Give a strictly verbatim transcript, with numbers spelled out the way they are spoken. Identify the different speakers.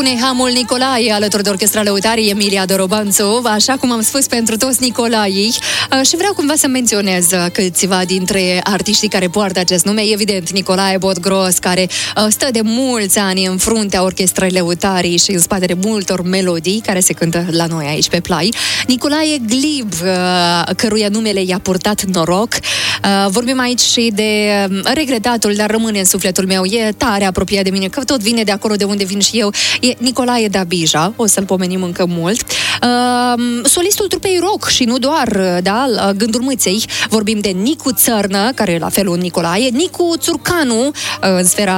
Speaker 1: spune Hamul Nicolae, alături de Orchestra Lăutarii Emilia Dorobanțov, așa cum am spus pentru toți Nicolaii. Și vreau cumva să menționez câțiva dintre artiștii care poartă acest nume. Evident, Nicolae Botgros, care stă de mulți ani în fruntea Orchestrei Lăutarii și în spatele multor melodii care se cântă la noi aici pe Play. Nicolae Glib, căruia numele i-a purtat noroc. Vorbim aici și de regretatul, dar rămâne în sufletul meu, e tare apropiat de mine, că tot vine de acolo de unde vin și eu, e Nicolae Dabija, o să-l pomenim încă mult. Uh, solistul trupei rock și nu doar, da, Gânduri Mâței, vorbim de Nicu Țărnă, care e la fel un Nicolae, Nicu Țurcanu, în sfera